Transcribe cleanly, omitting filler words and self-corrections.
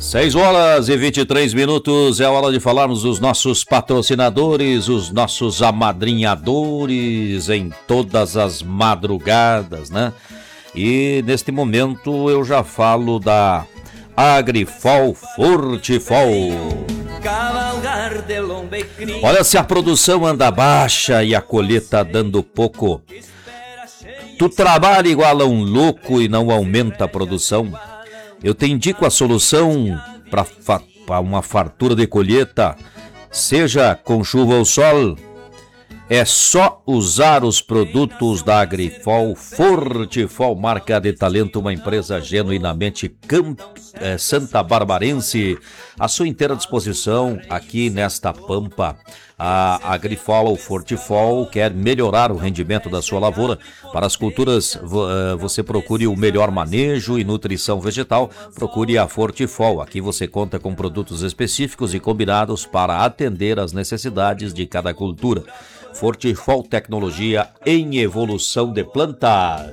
6h23, é hora de falarmos dos nossos patrocinadores, os nossos amadrinhadores em todas as madrugadas, né? E neste momento eu já falo da Agrifol Fortifol. Olha, se a produção anda baixa e a colheita dando pouco, tu trabalha igual a um louco e não aumenta a produção, eu te indico a solução para uma fartura de colheita, seja com chuva ou sol. É só usar os produtos da Agrifol Fortifol, marca de talento, uma empresa genuinamente santabarbarense, à sua inteira disposição aqui nesta pampa. A Agrifol Fortifol quer melhorar o rendimento da sua lavoura. Para as culturas, você procure o melhor manejo e nutrição vegetal, procure a Fortifol. Aqui você conta com produtos específicos e combinados para atender às necessidades de cada cultura. Fortifol, tecnologia em evolução de plantas.